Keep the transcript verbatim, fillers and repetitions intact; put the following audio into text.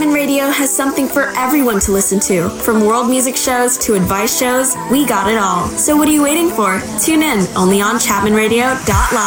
Chapman Radio has something for everyone to listen to. From world music shows to advice shows, we got it all. So what are you waiting for? Tune in, only on chapman radio dot live.